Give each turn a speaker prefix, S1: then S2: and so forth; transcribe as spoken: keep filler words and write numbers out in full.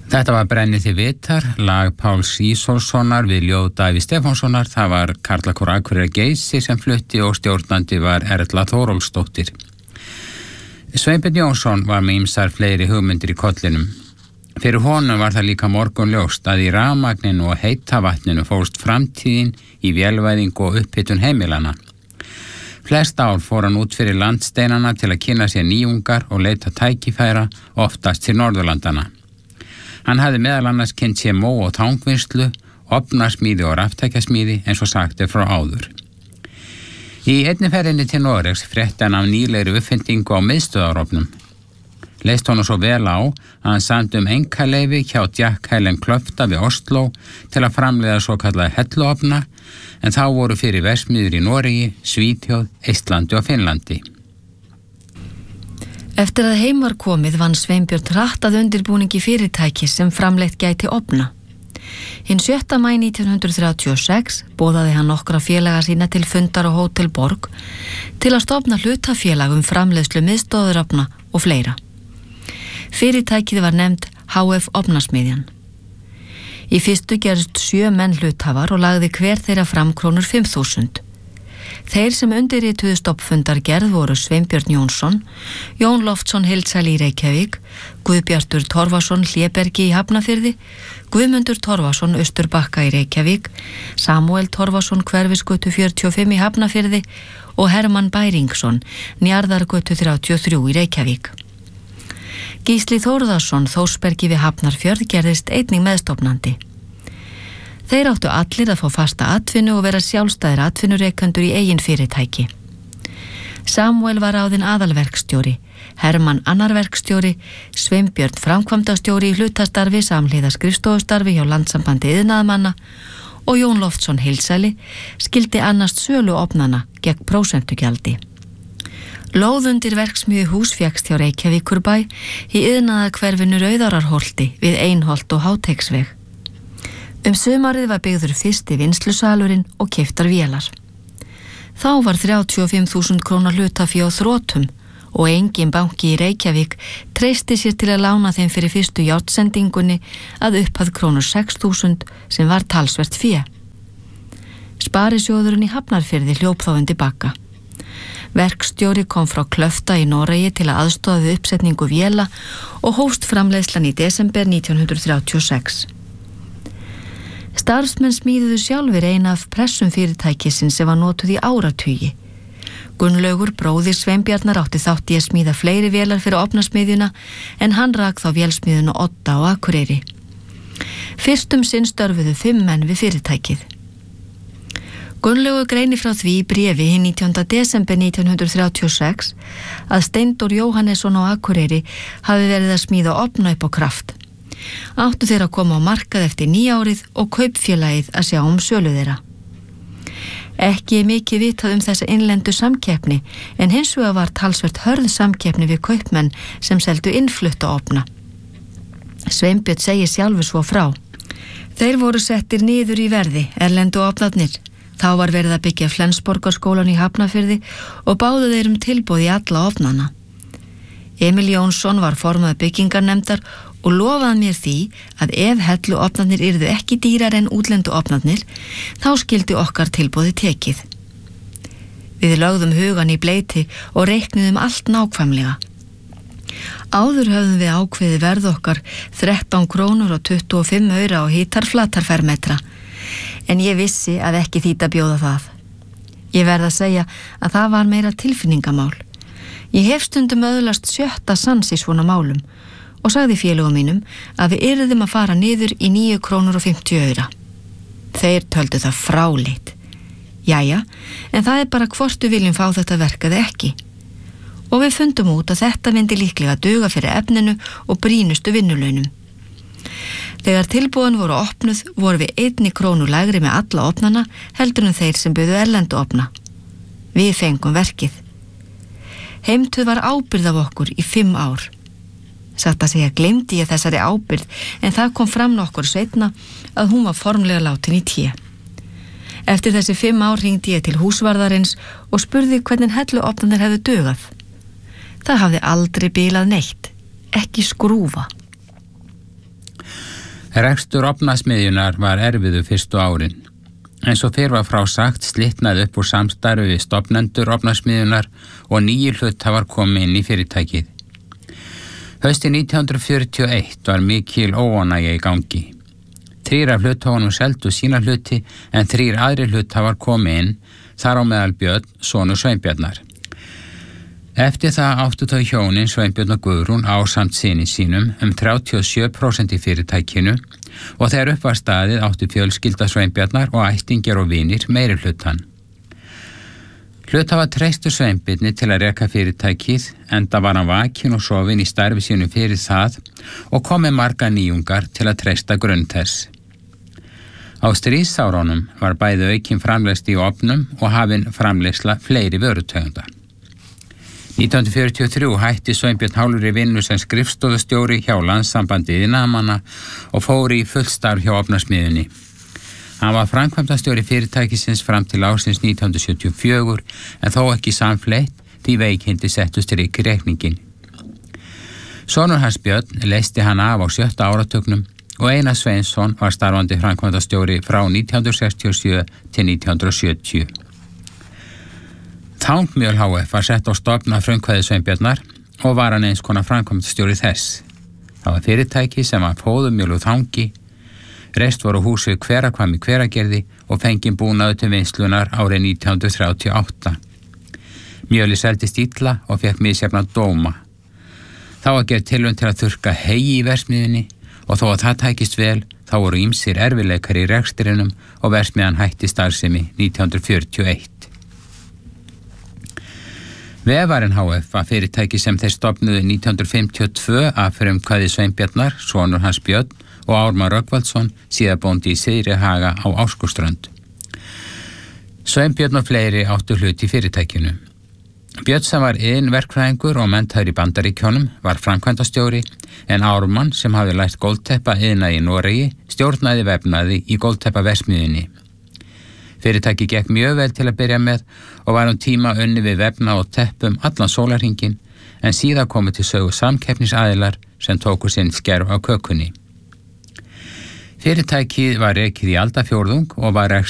S1: Þetta var Brennið þið vitar, lag Páls Ísólfssonar við ljóð Davíðs Stefánssonar. Það var Karlakór Akureyrar Geysi sem flutti og stjórnandi var Erla Þórólfsdóttir. Sveinbjörn Jónsson var með ýmsar fleiri hugmyndir í kollinum. Fyrir honum var það líka morgunljóst að í rafmagninu og heita vatninu fólst framtíðin í vélvæðingu og upphitun heimilana. Flest ár fór hann út fyrir landsteinana til að kynna sér nýjungar og leita tækifæra, oftast til Norðurlandana. Hann hafði meðal annars kynnt sér mó- og tangvinnslu, ofnasmíði og raftækjasmíði eins og sagt er frá áður. Í einni ferðinni til Noregs frétti hann af nýlegri uppfindingu á miðstöðvarofnum. Leist honum svo vel á að hann samdi um einkaleyfi hjá Jack Helen Klöfta við Oslo til að framleiða svo kallaða helluofna, en þá voru fyrir verksmiðjur í Noregi, Svíþjóð, Eistlandi og Finnlandi.
S2: Eftir að heim var komið vann Sveinbjörn hratt að undirbúningi fyrirtækis sem framleitt gæti ofna. Hinn sjötta maí nítján hundruð þrjátíu og sex boðaði hann nokkra félaga sína til fundar á Hótel Borg til að stofna hlutafélag um framleiðslu miðstöðvarofna og fleira. Fyrirtækið var nefnt H F Ofnasmiðjan. Í fyrstu gerðust sjö menn hluthafar og lagði hver þeirra fram krónur fimm þúsund. Þeir sem undirrituðu stofnfundargerð voru Sveinbjörn Jónsson, Jón Loftsson Hildsæl í Reykjavík, Guðbjartur Torfason Hlébergi í Hafnarfirði, Guðmundur Torfason Austurbakka í Reykjavík, Samúel Torfason Hverfisgötu fjörutíu og fimm í Hafnarfirði og Hermann Bæringsson Njarðargötu þrjátíu og þrjú í Reykjavík. Gísli Þórðarsson Þórsbergi við Hafnarfjörð gerðist einnig meðstofnandi. Þeir áttu allir að fá fasta atvinnu og vera sjálfstæðir atvinnureikendur í eigin fyrirtæki. Samúel var ráðinn aðalverkstjóri, Hermann annar verkstjóri, Sveinbjörn framkvæmdastjóri í hlutastarfi samhliða skrifstofustarfi hjá Landssambandi iðnaðarmanna og Jón Loftsson Hildsæli skildi annast sölu ofnana gegn prósentugjaldi. Lóð undir verksmiðju hús fékkst hjá Reykjavíkurbæ í iðnaðarhverfinu Rauðararholti við Einholt og Háteigsveg. Um sumarið var byggður fyrsti vinnslusalurinn og keyptar vélar. Þá var þrjátíu og fimm þúsund króna hlutafé á þrotum og engin banki í Reykjavík treysti sér til að lána þeim fyrir fyrstu járnsendingunni að upphæð krónur sex þúsund sem var talsvert fé. Sparisjóðurinn í Hafnarfirði hljóp þá undir bakka. Verkstjóri kom frá Klöfta í Noregi til að aðstoða við uppsetningu véla og hófst framleiðslan í desember nítján hundruð þrjátíu og sex. Starfsmenn smíðuðu sjálfur eina af pressum fyrirtækisins sem var notuð í áratugi. Gunnlaugur, bróðir Sveinbjarnar, átti þátt í að smíða fleiri vélar fyrir ofnasmiðjuna en hann rak þá vélsmiðjuna Odda á Akureyri. Fyrst um sinn störfuðu fimm menn við fyrirtækið. Gunnlaugur greinir frá því í bréfi hinn nítjánda desember nítján hundruð þrjátíu og sex að Steindór Jóhannesson á Akureyri hafi verið að smíða ofna upp á kraft. Áttu þeir að koma á markað eftir nýjárið og kaupfélagið að sjá um sölu þeirra. Ekki er mikið vitað um þessa innlendu samkeppni en hins vegar var talsvert hörð samkeppni við kaupmenn sem seldu innflutta ofna. Sveinbjörn segir sjálfur svo frá. Þeir voru settir niður í verði, erlendu ofnarnir. Þá var verið að byggja Flensborgarskólan í Hafnarfirði og báðu þeir um tilboð í alla ofnana. Emil Jónsson var formaður byggingarnefndar og lofaði mér því að ef helluofnarnir yrðu ekki dýrar en útlendu ofnarnir, þá skildi okkar tilboði tekið. Við lögðum hugan í bleyti og reiknuðum allt nákvæmlega. Áður höfðum við ákveðið verð okkar þrettán krónur og tuttugu og fimm aura á hítarflatarfermetra, en ég vissi að ekki þýta bjóða það. Ég verð að segja að það var meira tilfinningamál. Ég hef stundum öðlast sjötta sans í svona málum og sagði félögum mínum að við yrðum að fara niður í níu krónur og fimmtíu aura. Þeir töldu það fráleitt. Jæja, en það er bara hvort við viljum fá þetta verkaði ekki. Og við fundum út að þetta myndi líklega duga fyrir efninu og brýnustu vinnulaunum. Þegar tilbúin voru opnuð voru við einni krónu lægri með alla opnana heldur en þeir sem buðu erlendu opna. Við fengum verkið. Heimtuð var ábyrgð af okkur í fimm ár. Satt að segja gleymdi ég þessari ábyrgð en það kom fram nokkur seinna að hún var formlega látin í té. Eftir þessi fimm ár hringdi ég til húsvarðarins og spurði hvernig helluofnarnir hefðu dugað. Það hafði aldrei bilað neitt, ekki skrúfa.
S1: Rekstur ofnasmiðjunar var erfiðu fyrstu árin. Eins og fyrr var frá sagt slitnaði upp úr samstarfi við stofnendur ofnasmiðjunar og nýjir hluthafar komu inn í fyrirtækið. Haustið nítján hundruð fjörutíu og eitt var mikil óánægja í gangi. Þrír af hluthafunum seldu sína hluti en þrír aðrir hluthafar komu inn, þar á meðal Björn, sonur Sveinbjarnar. Eftir það áttu þau hjónin Sveinbjörn og Guðrún ásamt syni sínum um þrjátíu og sjö prósent í fyrirtækinu og þegar upp var staðið áttu fjölskylda Sveinbjarnar og ættingjar og vinir meiri hlutan. Hluthafar treystu Sveinbirni til að reka fyrirtækið enda var hann vakinn og sofinn í starfi sínu fyrir það og komi marga nýjungar til að treysta grunn þess. Á stríðsárunum var bæði aukin framleiðsla í ofnum og hafin framleiðsla fleiri vörutegunda. nítján hundruð fjörutíu og þrjú hætti Sveinbjörn hálfur í vinnu sem skrifstofustjóri hjá Landssambandi iðnaðarmanna og fór í fullstarf hjá ofnasmiðjunni. Hann var framkvæmdastjóri fyrirtækisins fram til ársins nítján hundruð sjötíu og fjögur en þó ekki samfleytt því veikindi settust strik í reikningin. Sonur hans Björn leysti hann af á sjötta áratugnum og Einar Sveinsson var starfandi framkvæmdastjóri frá nítján hundruð sextíu og sjö til nítján hundruð sjötíu. Þangmjöl H F var sett á stofn af frumkvæði Sveinbjarnar og var hann eins konar framkvæmdastjóri þess. Það var fyrirtæki sem var fóðumjöl og þangi, reist voru húsið Hverahvammi Hveragerði og fenginn búnaður til vinslunar árið nítján hundruð þrjátíu og átta. Mjöli seldist illa og fekk misjafna dóma. Þá var gerð tilraun til að þurrka hegi í verksmiðjunni og þó að það tækist vel, þá voru ýmsir erfiðleikar í rekstrinum og verksmiðjan hætti starfsemi nítján hundruð fjörutíu og eitt. Vefarinn H F var fyrirtæki sem þeir stofnuðu nítján hundruð fimmtíu og tvö af frumkvæði Sveinbjarnar, sonur hans Björn og Ármann Rögnvaldsson, síðar bóndi í Syðri-Haga á Ásgúrsströnd. Sveinbjörn og fleiri áttu hlut í fyrirtækinu. Björn sem var iðnverkfræðingur og menntaður í Bandaríkjunum var framkvæmdastjóri en Ármann sem hafði lært gólteppa iðnaði í Noregi stjórnaði vefnaði í gólteppaverksmiðjunni. Fyrirtæki gekk mjög vel til að byrja með og var um tíma unni við vefna og teppum allan sólarhringinn en síðan komu til sögu samkeppnisaðilar sem tóku sinn skerf á kökunni. Fyrirtækið var rekið í aldarfjórðung og var